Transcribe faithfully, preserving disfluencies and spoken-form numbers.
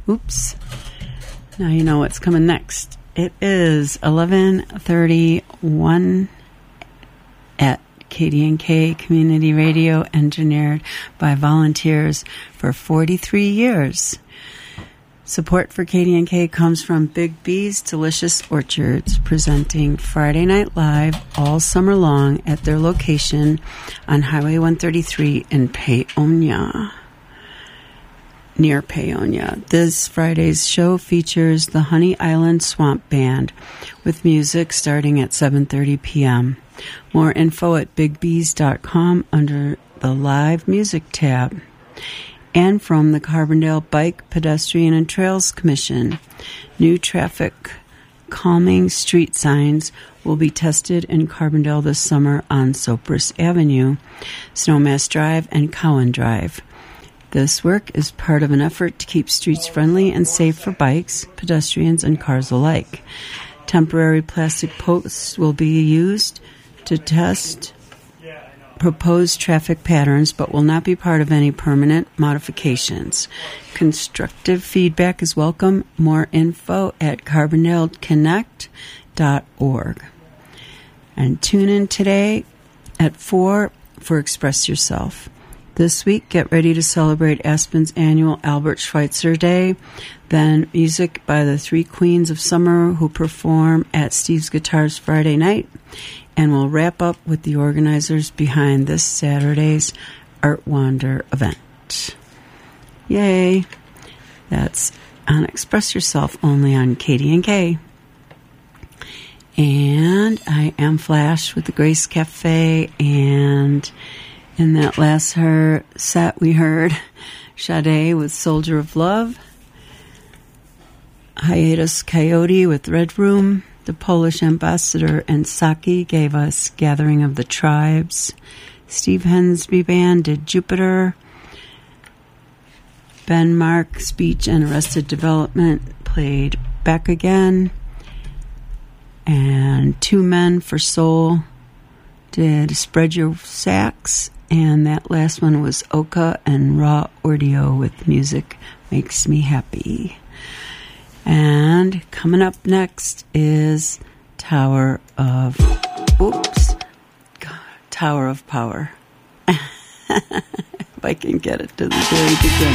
Oops. Now you know what's coming next. It is eleven thirty-one at K D N K Community Radio, engineered by volunteers for forty-three years. Support for K D N K comes from Big B's Delicious Orchards, presenting Friday Night Live all summer long at their location on Highway one thirty-three in Paonia, near Paonia. This Friday's show features the Honey Island Swamp Band, with music starting at seven thirty p.m. More info at big bees dot com under the Live Music tab. And from the Carbondale Bike, Pedestrian and Trails Commission, new traffic calming street signs will be tested in Carbondale this summer on Cypress Avenue, Snowmass Drive, and Cowan Drive. This work is part of an effort to keep streets friendly and safe for bikes, pedestrians, and cars alike. Temporary plastic posts will be used to test proposed traffic patterns, but will not be part of any permanent modifications. Constructive feedback is welcome. More info at carbondale connect dot org. And tune in today at four for Express Yourself. This week, get ready to celebrate Aspen's annual Albert Schweitzer Day. Then music by the Three Queens of Summer, who perform at Steve's Guitars Friday night. And we'll wrap up with the organizers behind this Saturday's Art Wander event. Yay! That's on Express Yourself, only on K D N K. And I am Flash with the Grace Cafe, and in that last her set we heard Sade with Soldier of Love, Hiatus Coyote with Red Room, the Polish Ambassador and Saki gave us Gathering of the Tribes, Steve Hensby Band did Jupiter, Ben Mark, Speech and Arrested Development played Back Again, and Two Men for Soul did Spread Your Sax, and that last one was Oka and Raw Audio with Music Makes Me Happy. And coming up next is Tower of, oops, God, Tower of Power. If I can get it to the very beginning.